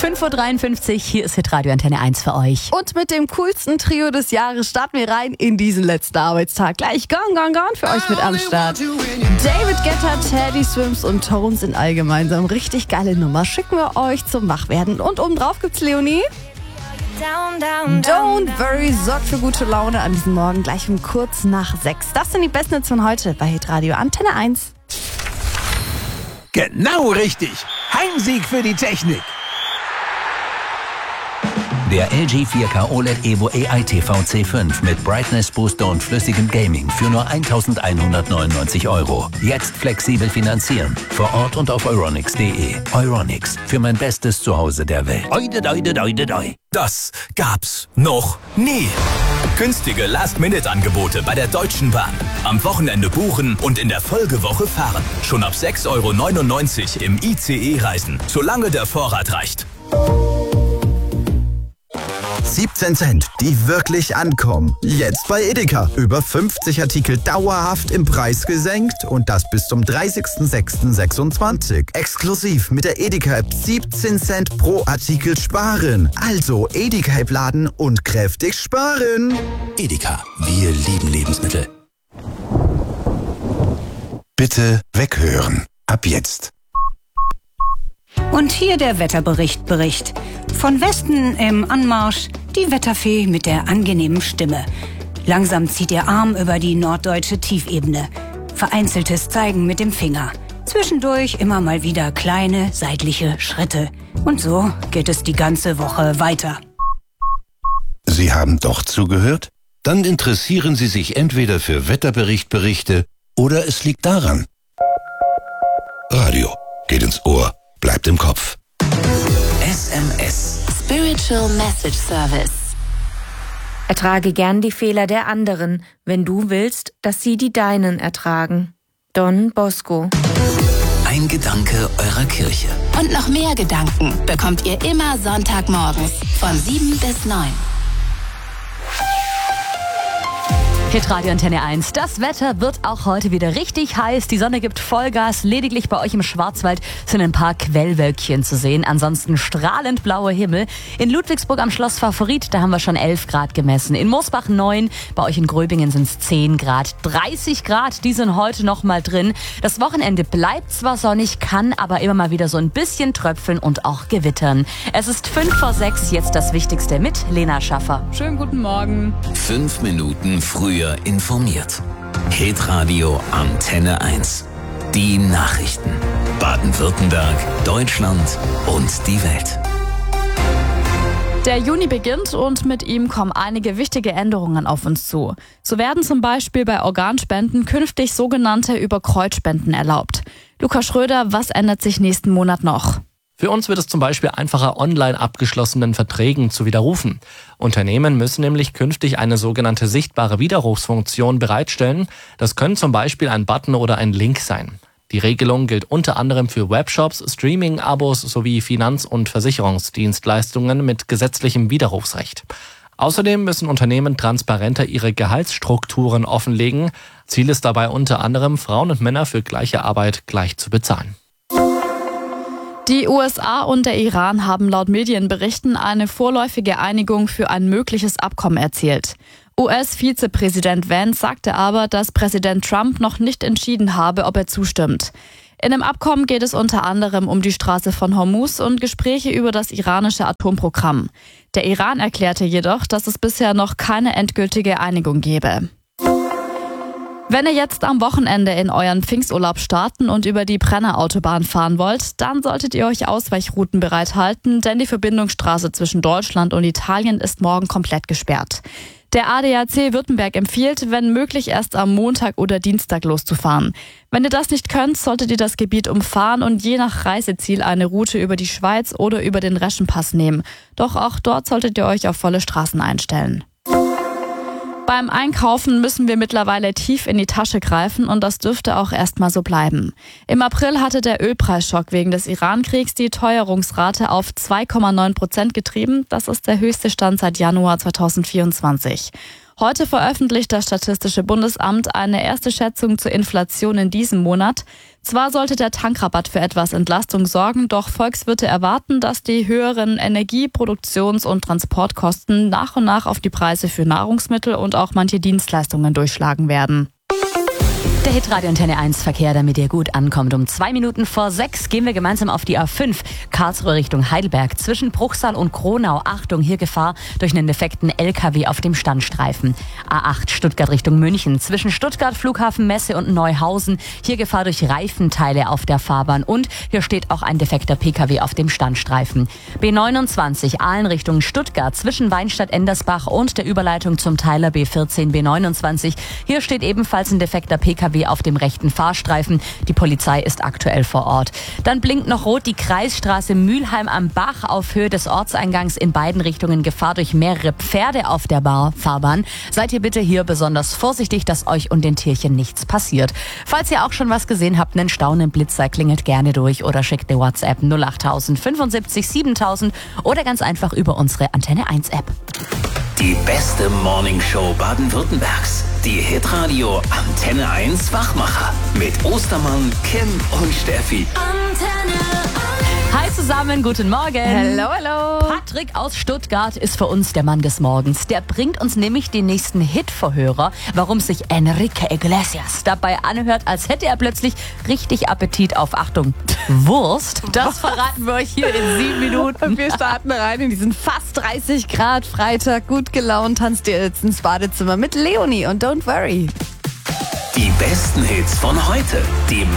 5.53 Uhr, hier ist Hitradio Antenne 1 für euch. Und mit dem coolsten Trio des Jahres starten wir rein in diesen letzten Arbeitstag. Gleich Gone für euch mit am Start. David Guetta, Teddy Swims und Tones sind all gemeinsam. Richtig geile Nummer. Schicken wir euch zum Wachwerden. Und obendrauf gibt's Leonie. Don't Worry sorgt für gute Laune an diesem Morgen, gleich um kurz nach 6. Das sind die besten Hits von heute bei Hitradio Antenne 1. Genau richtig. Heimsieg für die Technik. Der LG 4K OLED Evo AI TV C5 mit Brightness Booster und flüssigem Gaming für nur 1.199 €. Jetzt flexibel finanzieren. Vor Ort und auf euronics.de. Euronics, für mein bestes Zuhause der Welt. Das gab's noch nie. Günstige Last-Minute-Angebote bei der Deutschen Bahn. Am Wochenende buchen und in der Folgewoche fahren. Schon ab 6,99 € im ICE reisen, solange der Vorrat reicht. 17 Cent, die wirklich ankommen. Jetzt bei Edeka. Über 50 Artikel dauerhaft im Preis gesenkt und das bis zum 30.06.26. Exklusiv mit der Edeka-App 17 Cent pro Artikel sparen. Also Edeka-App laden und kräftig sparen. Edeka, wir lieben Lebensmittel. Bitte weghören. Ab jetzt. Und hier der Wetterbericht. Von Westen im Anmarsch die Wetterfee mit der angenehmen Stimme. Langsam zieht ihr Arm über die norddeutsche Tiefebene. Vereinzeltes Zeigen mit dem Finger. Zwischendurch immer mal wieder kleine seitliche Schritte. Und so geht es die ganze Woche weiter. Sie haben doch zugehört? Dann interessieren Sie sich entweder für Wetterberichte oder es liegt daran. Radio geht ins Ohr, bleibt im Kopf. SMS. Spiritual Message Service. Ertrage gern die Fehler der anderen, wenn du willst, dass sie die deinen ertragen. Don Bosco. Ein Gedanke eurer Kirche. Und noch mehr Gedanken bekommt ihr immer Sonntagmorgens von 7 bis 9. Hitradio Antenne 1. Das Wetter wird auch heute wieder richtig heiß. Die Sonne gibt Vollgas. Lediglich bei euch im Schwarzwald sind ein paar Quellwölkchen zu sehen. Ansonsten strahlend blauer Himmel. In Ludwigsburg am Schloss Favorit, da haben wir schon 11 Grad gemessen. In Moosbach 9, bei euch in Gröbingen sind es 10 Grad. 30 Grad, die sind heute noch mal drin. Das Wochenende bleibt zwar sonnig, kann aber immer mal wieder so ein bisschen tröpfeln und auch gewittern. Es ist 5:06, jetzt das Wichtigste mit Lena Schaffer. Schönen guten Morgen. 5 Minuten früher informiert. Hitradio Antenne 1. Die Nachrichten. Baden-Württemberg, Deutschland und die Welt. Der Juni beginnt und mit ihm kommen einige wichtige Änderungen auf uns zu. So werden zum Beispiel bei Organspenden künftig sogenannte Überkreuzspenden erlaubt. Lukas Schröder, was ändert sich nächsten Monat noch? Für uns wird es zum Beispiel einfacher, online abgeschlossenen Verträgen zu widerrufen. Unternehmen müssen nämlich künftig eine sogenannte sichtbare Widerrufsfunktion bereitstellen. Das können zum Beispiel ein Button oder ein Link sein. Die Regelung gilt unter anderem für Webshops, Streaming-Abos sowie Finanz- und Versicherungsdienstleistungen mit gesetzlichem Widerrufsrecht. Außerdem müssen Unternehmen transparenter ihre Gehaltsstrukturen offenlegen. Ziel ist dabei unter anderem, Frauen und Männer für gleiche Arbeit gleich zu bezahlen. Die USA und der Iran haben laut Medienberichten eine vorläufige Einigung für ein mögliches Abkommen erzielt. US-Vizepräsident Vance sagte aber, dass Präsident Trump noch nicht entschieden habe, ob er zustimmt. In dem Abkommen geht es unter anderem um die Straße von Hormuz und Gespräche über das iranische Atomprogramm. Der Iran erklärte jedoch, dass es bisher noch keine endgültige Einigung gebe. Wenn ihr jetzt am Wochenende in euren Pfingsturlaub starten und über die Brenner-Autobahn fahren wollt, dann solltet ihr euch Ausweichrouten bereithalten, denn die Verbindungsstraße zwischen Deutschland und Italien ist morgen komplett gesperrt. Der ADAC Württemberg empfiehlt, wenn möglich erst am Montag oder Dienstag loszufahren. Wenn ihr das nicht könnt, solltet ihr das Gebiet umfahren und je nach Reiseziel eine Route über die Schweiz oder über den Reschenpass nehmen. Doch auch dort solltet ihr euch auf volle Straßen einstellen. Beim Einkaufen müssen wir mittlerweile tief in die Tasche greifen und das dürfte auch erstmal so bleiben. Im April hatte der Ölpreisschock wegen des Iran-Kriegs die Teuerungsrate auf 2,9% getrieben. Das ist der höchste Stand seit Januar 2024. Heute veröffentlicht das Statistische Bundesamt eine erste Schätzung zur Inflation in diesem Monat. Zwar sollte der Tankrabatt für etwas Entlastung sorgen, doch Volkswirte erwarten, dass die höheren Energie-, Produktions- und Transportkosten nach und nach auf die Preise für Nahrungsmittel und auch manche Dienstleistungen durchschlagen werden. Der Hitradio Antenne 1 Verkehr, damit ihr gut ankommt. Um 2 Minuten vor 6 gehen wir gemeinsam auf die A5 Karlsruhe Richtung Heidelberg. Zwischen Bruchsal und Kronau. Achtung, hier Gefahr durch einen defekten LKW auf dem Standstreifen. A8 Stuttgart Richtung München. Zwischen Stuttgart, Flughafen Messe und Neuhausen. Hier Gefahr durch Reifenteile auf der Fahrbahn. Und hier steht auch ein defekter PKW auf dem Standstreifen. B29 Aalen Richtung Stuttgart. Zwischen Weinstadt-Endersbach und der Überleitung zum Teiler B14 B29. Hier steht ebenfalls ein defekter PKW auf dem rechten Fahrstreifen. Die Polizei ist aktuell vor Ort. Dann blinkt noch rot die Kreisstraße Mülheim am Bach auf Höhe des Ortseingangs, in beiden Richtungen Gefahr durch mehrere Pferde auf der Fahrbahn. Seid ihr bitte hier besonders vorsichtig, dass euch und den Tierchen nichts passiert. Falls ihr auch schon was gesehen habt, einen staunenden Blitzer, klingelt gerne durch oder schickt eine WhatsApp 08000 75 7000 oder ganz einfach über unsere Antenne 1 App. Die beste Morningshow Baden-Württembergs. Die Hitradio Antenne 1 Wachmacher. Mit Ostermann, Kim und Steffi. Hi zusammen, guten Morgen. Hello, hello. Patrick aus Stuttgart ist für uns der Mann des Morgens. Der bringt uns nämlich den nächsten Hit-Verhörer, warum sich Enrique Iglesias dabei anhört, als hätte er plötzlich richtig Appetit auf, Achtung, Wurst. Das verraten wir euch hier in 7 Minuten. Und wir starten rein in diesen fast 30 Grad Freitag. Gut gelaunt tanzt ihr jetzt ins Badezimmer mit Leonie und Don't Worry. Die besten Hits von heute. Die